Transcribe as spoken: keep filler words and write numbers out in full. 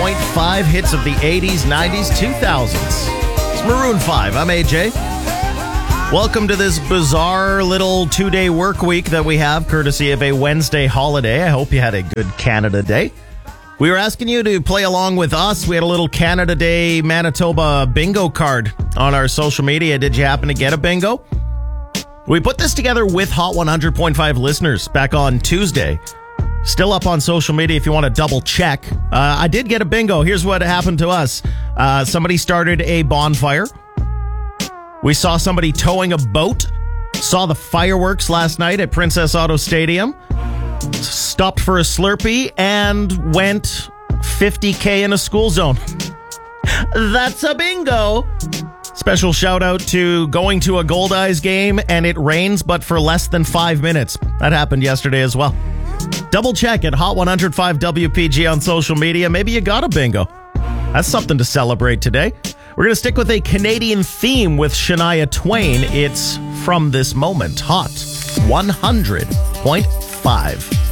point five hits of the eighties, nineties, two thousands. It's Maroon five. I'm A J. Welcome to this bizarre little two-day work week that we have, courtesy of a Wednesday holiday. I hope you had a good Canada Day. We were asking you to play along with us. We had a little Canada Day Manitoba bingo card on our social media. Did you happen to get a bingo? We put this together with Hot one hundred point five listeners back on Tuesday. Still up on social media if you want to double check. Uh, I did get a bingo. Here's what happened to us. Uh, somebody started a bonfire. We saw somebody towing a boat. Saw the fireworks last night at Princess Auto Stadium. Stopped for a Slurpee and went fifty K in a school zone. That's a bingo. Special shout out to going to a Gold Eyes game and it rains, but for less than five minutes. That happened yesterday as well. Double check at Hot one oh five W P G on social media. Maybe you got a bingo. That's something to celebrate today. We're going to stick with a Canadian theme with Shania Twain. It's From This Moment. Hot one hundred point five.